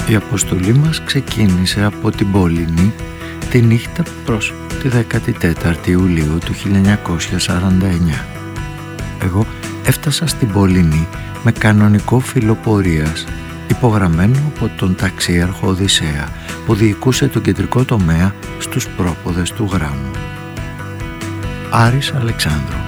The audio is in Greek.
Η αποστολή μας ξεκίνησε από την Πολυνή τη νύχτα προς τη 14η Ιουλίου του 1949. Εγώ έφτασα στην Πολυνή με κανονικό φύλλο πορείας, υπογραμμένο από τον ταξίαρχο Οδυσσέα που διοικούσε τον κεντρικό τομέα στους πρόποδες του γράμμου. Άρης Αλεξάνδρου.